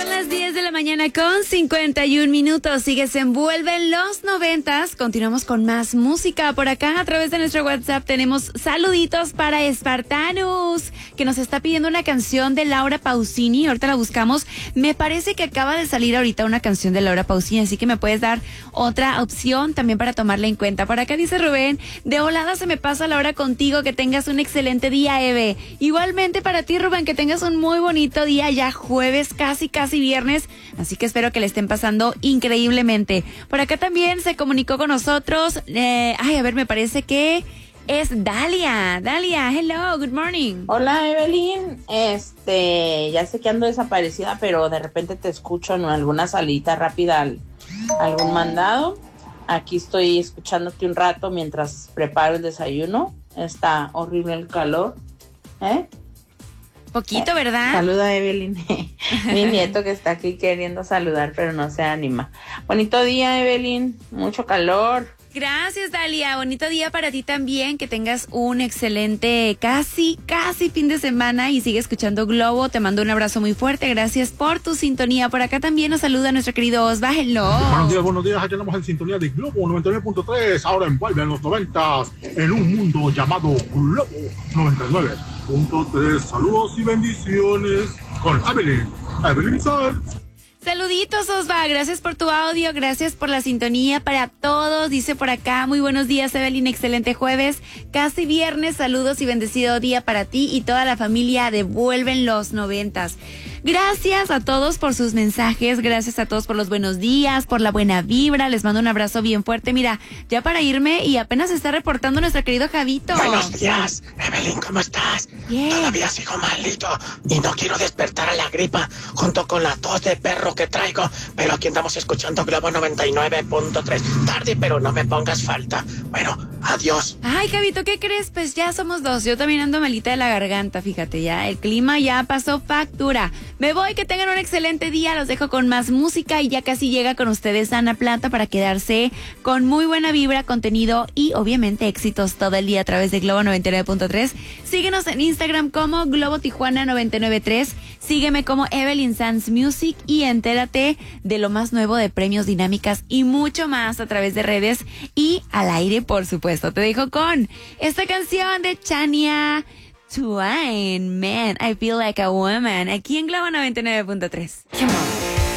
Son las 10 de la mañana con 51 minutos. Sigues Envuelven los 90s. Continuamos con más música. Por acá, a través de nuestro WhatsApp, tenemos saluditos para Espartanus, que nos está pidiendo una canción de Laura Pausini. Ahorita la buscamos. Me parece que acaba de salir ahorita una canción de Laura Pausini, así que me puedes dar otra opción también para tomarla en cuenta. Por acá dice Rubén, de volada se me pasa la hora contigo. Que tengas un excelente día, Eve. Igualmente para ti, Rubén, que tengas un muy bonito día. Ya jueves, casi viernes, así que espero que le estén pasando increíblemente. Por acá también se comunicó con nosotros, me parece que es Dalia. Dalia, hello, good morning. Hola, Evelyn, ya sé que ando desaparecida, pero de repente te escucho en alguna salita rápida, algún mandado. Aquí estoy escuchándote un rato mientras preparo el desayuno. Está horrible el calor, Poquito, ¿verdad? Saluda, Evelyn. Mi nieto que está aquí queriendo saludar, pero no se anima. Bonito día, Evelyn. Mucho calor. Gracias, Dalia. Bonito día para ti también. Que tengas un excelente casi fin de semana y sigue escuchando Globo. Te mando un abrazo muy fuerte. Gracias por tu sintonía. Por acá también nos saluda nuestro querido Osva. Hello. Buenos días. Aquí tenemos en sintonía de Globo 99.3. Ahora envuelven los 90s en un mundo llamado Globo 99.3. Saludos y bendiciones con Evelyn Sanz. Saluditos, Osva, gracias por tu audio, gracias por la sintonía para todos, dice por acá, muy buenos días, Evelyn, excelente jueves, casi viernes, saludos y bendecido día para ti y toda la familia de Vuelven los 90s. Gracias a todos por sus mensajes, gracias a todos por los buenos días, por la buena vibra, les mando un abrazo bien fuerte. Mira, ya para irme y apenas se está reportando nuestro querido Javito. Buenos días, Evelyn, ¿cómo estás? Bien. Todavía sigo malito y no quiero despertar a la gripa junto con la tos de perro que traigo, pero aquí andamos escuchando Globo 99.3. Tarde, pero no me pongas falta. Bueno, adiós. Ay, Javito, ¿qué crees? Pues ya somos dos, yo también ando malita de la garganta, fíjate, ya el clima ya pasó factura. Me voy, que tengan un excelente día, los dejo con más música y ya casi llega con ustedes Ana Plata para quedarse con muy buena vibra, contenido y obviamente éxitos todo el día a través de Globo 99.3. Síguenos en Instagram como Globo Tijuana 993, sígueme como Evelyn Sanz Music y entérate de lo más nuevo de premios, dinámicas y mucho más a través de redes y al aire, por supuesto. Te dejo con esta canción de Chania Twain, Man, I Feel Like a Woman, aquí en Globo 99.3. Come on.